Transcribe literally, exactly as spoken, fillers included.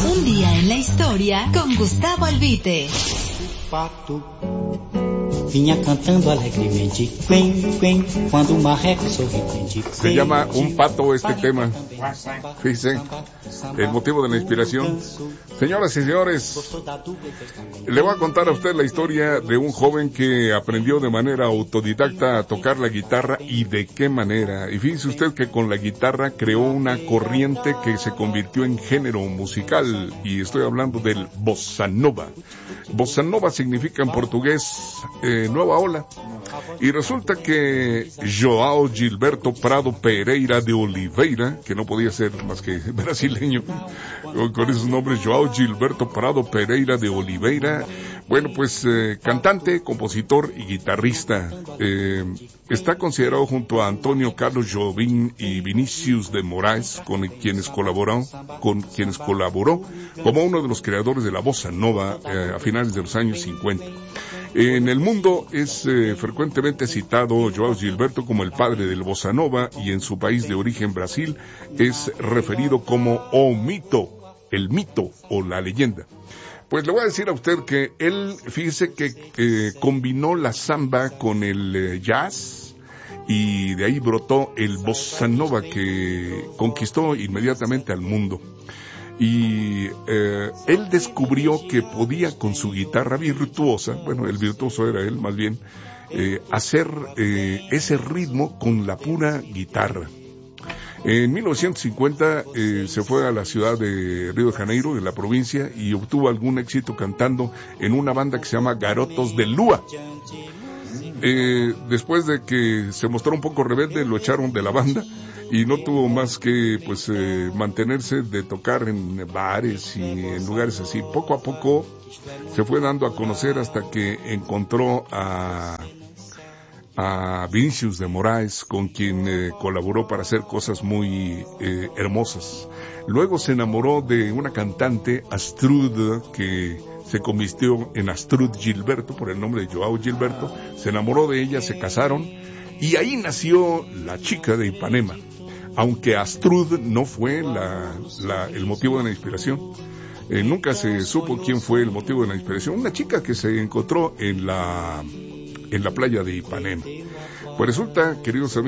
Un día en la historia con Gustavo Albite. Pato vinha cantando alegremente, quen, quen, cuando un marreco sorridente. Se llama Un Pato este tema. Fíjense, el motivo de la inspiración. Señoras y señores, le voy a contar a usted la historia de un joven que aprendió de manera autodidacta a tocar la guitarra y de qué manera. Y fíjese usted que con la guitarra creó una corriente que se convirtió en género musical, y estoy hablando del bossa nova. Bossa nova significa en portugués eh, nueva ola. Y resulta que João Gilberto Prado Pereira de Oliveira, que no podía ser más que brasileño, con esos nombres, João Gilberto Prado Pereira de Oliveira, bueno, pues eh, cantante, compositor y guitarrista. Eh, está considerado junto a Antonio Carlos Jobim y Vinicius de Moraes, con quienes colaboró, con quienes colaboró como uno de los creadores de la bossa nova eh, a finales de los años cincuenta. En el mundo es eh, frecuentemente citado João Gilberto como el padre del bossa nova, y en su país de origen, Brasil, es referido como o mito, el mito o la leyenda. Pues le voy a decir a usted que él, fíjese que eh, combinó la samba con el eh, jazz, y de ahí brotó el bossa nova, que conquistó inmediatamente al mundo. Y eh, él descubrió que podía con su guitarra virtuosa, bueno, el virtuoso era él más bien, eh, hacer eh, ese ritmo con la pura guitarra. En mil novecientos cincuenta eh, se fue a la ciudad de Río de Janeiro, de la provincia, y obtuvo algún éxito cantando en una banda que se llama Garotos de Lua. Eh, después de que se mostró un poco rebelde, lo echaron de la banda y no tuvo más que pues eh, mantenerse de tocar en bares y en lugares así. Poco a poco se fue dando a conocer hasta que encontró a a Vinicius de Moraes, con quien eh, colaboró para hacer cosas muy eh, hermosas. Luego se enamoró de una cantante, Astrud, que se convirtió en Astrud Gilberto por el nombre de João Gilberto. Se enamoró de ella, se casaron, y ahí nació la chica de Ipanema. Aunque Astrud no fue la, la, el motivo de la inspiración, eh, nunca se supo quién fue el motivo de la inspiración. Una chica que se encontró en la en la playa de Ipanema. Pues resulta, queridos amigos,